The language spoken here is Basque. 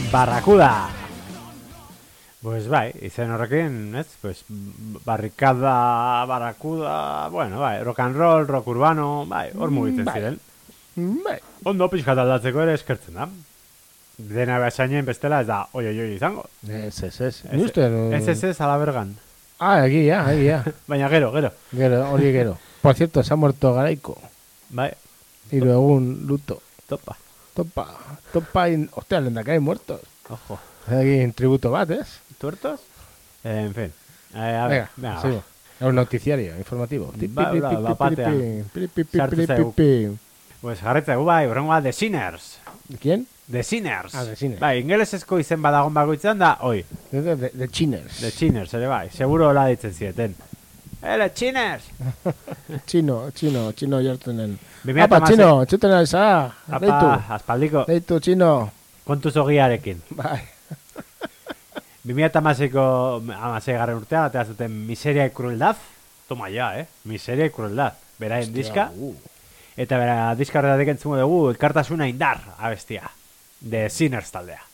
Barracuda. Pues bai, izen horrekin, ez? Pues barricada, barracuda, bueno, bai, rock and roll, rock urbano, bai, hor mugitzen ziren. Bai. Ondo pixkat aldatzeko ere eskertzen da. Dena behasainen bestela ez da, oi izango. Ez. Ez, ala bergan. Ah, egia. Baina gero. Gero. Por cierto, se ha muerto Garaiko. Bai. Hiru egun luto. Topa. Hostia, lehendakari muertos. Ojo. Egin tributo bat, ez? ¿Tuertos? En fin. A ver, venga, sigo. Un noticiario informativo. Bapatea. Pues jarretza, bai, horrengoa The Sinners. ¿Quién? The Sinners. Ah, The Sinners. Bai, ingelesezko izen badagon bakoitzan da, oi. The Chinners. The Sinners, ere bai. Seguro hola ditzen zieten. The Chinners! Chino jartenen. Apa, Chino, txuten alza. Apa, aspaldiko. Deitu, Chino. Kontuz ogiarekin. Bai. 2008ko garren urtean, atea zuten Miseria y Crueldad. Toma ya, Miseria y Crueldad. Beraien diska. Eta bera diska horretatik entzungo dugu elkartasuna indar abestia. The Sinners taldea.